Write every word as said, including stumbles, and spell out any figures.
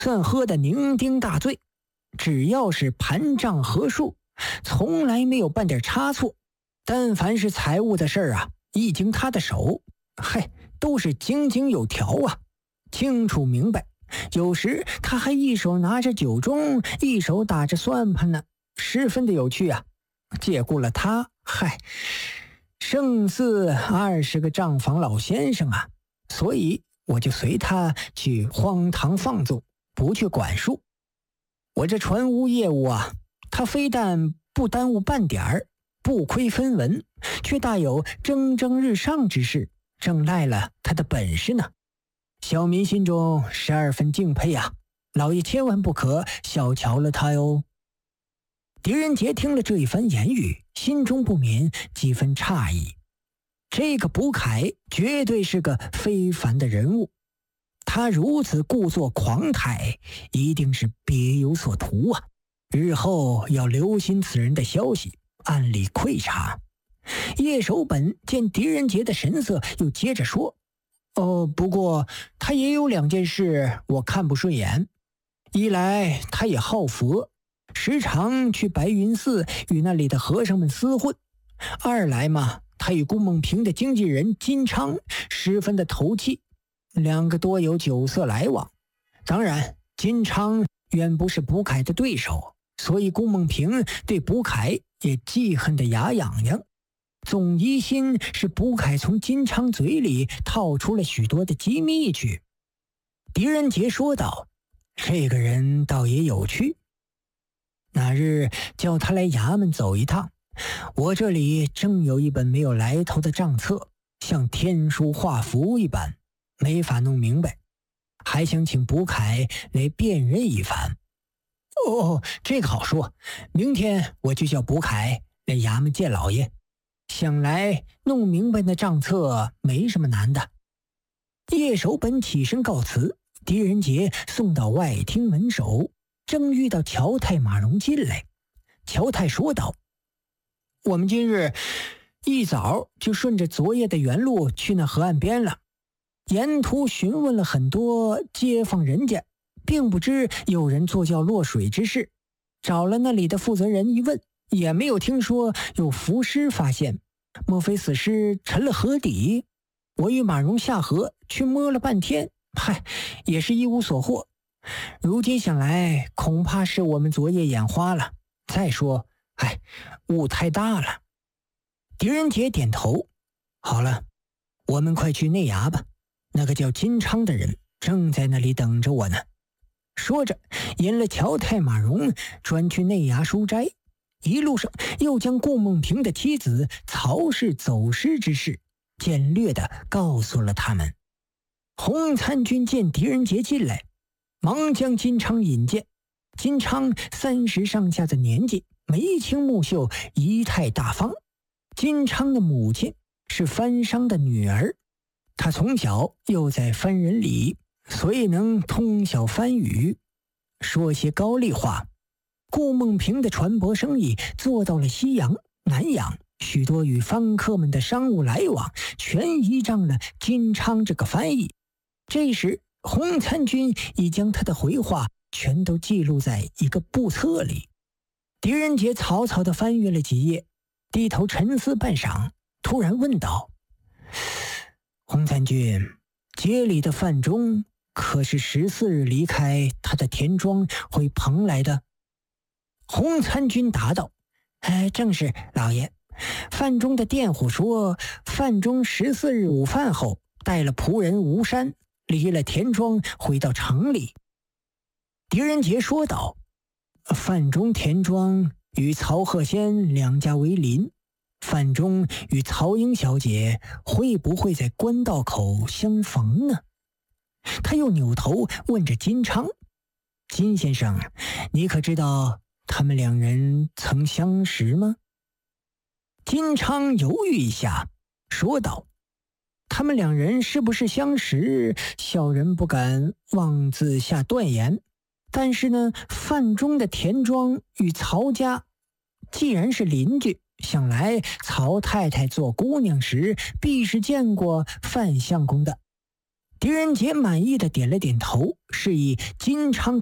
算喝得酩酊大醉，只要是盘账合数，从来没有半点差错。但凡是财务的事儿啊，一经他的手，嗨，都是井井有条啊，清楚明白。有时他还一手拿着酒盅，一手打着算盘呢，十分的有趣啊。借顾了他，嗨，胜似二十个账房老先生啊。所以我就随他去荒唐放纵，不去管束。我这船屋业务啊，他非但不耽误半点儿，不亏分文，却大有蒸蒸日上之势，正赖了他的本事呢。小民心中十二分敬佩啊，老爷千万不可小瞧了他哟。狄仁杰听了这一番言语，心中不免几分诧异。这个卜凯绝对是个非凡的人物，他如此故作狂态，一定是别有所图啊。日后要留心此人的消息，暗里窥察。叶守本见狄仁杰的神色，又接着说：哦，不过他也有两件事我看不顺眼。一来他也好佛，时常去白云寺与那里的和尚们厮混；二来嘛，他与顾梦平的经纪人金昌十分的投契，两个多有酒色来往。当然，金昌远不是卜凯的对手，所以顾梦平对卜凯也记恨的牙痒痒，总疑心是卜凯从金昌嘴里套出了许多的机密去。狄仁杰说道：这个人倒也有趣，那日叫他来衙门走一趟，我这里正有一本没有来头的账册，像天书画符一般，没法弄明白，还想请卜凯来辨认一番。哦，这个好说，明天我就叫卜凯来衙门见老爷，想来弄明白那账册没什么难的。叶守本起身告辞，狄仁杰送到外厅门首，正遇到乔太马荣进来。乔太说道：我们今日一早就顺着昨夜的原路去那河岸边了，沿途询问了很多街坊人家，并不知有人坐轿落水之事，找了那里的负责人一问，也没有听说有浮尸发现。莫非死尸沉了河底？我与马荣下河去摸了半天，嗨，也是一无所获。如今想来，恐怕是我们昨夜眼花了。再说，哎，雾太大了。狄仁杰点头：好了，我们快去内衙吧，那个叫金昌的人正在那里等着我呢。说着，引了乔太马荣专去内衙书斋，一路上又将顾梦平的妻子曹氏走失之事简略地告诉了他们。洪参军见狄仁杰进来，忙将金昌引荐。金昌三十上下的年纪，眉清目秀，仪态大方。金昌的母亲是番商的女儿，他从小又在番人里，所以能通晓番语，说些高丽话。顾梦平的船舶生意做到了西洋、南洋，许多与番客们的商务来往全依仗了金昌这个翻译。这时洪参军已将他的回话全都记录在一个簿册里。狄仁杰草草地翻阅了几页，低头沉思半晌，突然问道：洪参军，街里的范中可是十四日离开他的田庄回蓬来的？洪参军答道：哎，正是，老爷。范中的佃户说，范中十四日午饭后带了仆人吴山，离了田庄回到城里。狄仁杰说道：范中田庄与曹鹤仙两家为邻，范中与曹英小姐会不会在官道口相逢呢？他又扭头问着金昌：金先生，你可知道他们两人曾相识吗？金昌犹豫一下，说道：他们两人是不是相识，小人不敢妄自下断言。但是呢，范中的田庄与曹家既然是邻居，想来曹太太做姑娘时必是见过范相公的。 狄仁杰满意的点了点头，示意金昌